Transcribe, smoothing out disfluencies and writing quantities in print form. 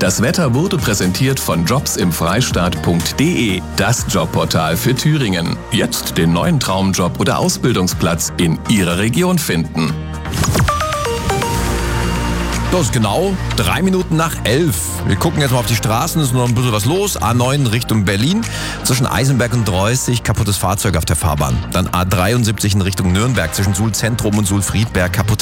Das Wetter wurde präsentiert von jobsimfreistaat.de, das Jobportal für Thüringen. Jetzt den neuen Traumjob oder Ausbildungsplatz in Ihrer Region finden. Das ist genau 3 Minuten nach 11. Wir gucken jetzt mal auf die Straßen, es ist noch ein bisschen was los. A9 Richtung Berlin, zwischen Eisenberg und Dreußig, kaputtes Fahrzeug auf der Fahrbahn. Dann A73 in Richtung Nürnberg, zwischen Suhl Zentrum und Suhl Friedberg, kaputte